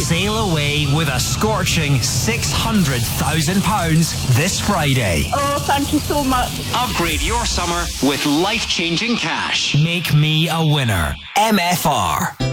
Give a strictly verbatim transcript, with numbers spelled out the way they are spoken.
sail away with a scorching six hundred thousand pounds this Friday. Oh, thank you so much. Upgrade your summer with life-changing cash. Make me a winner. M F R.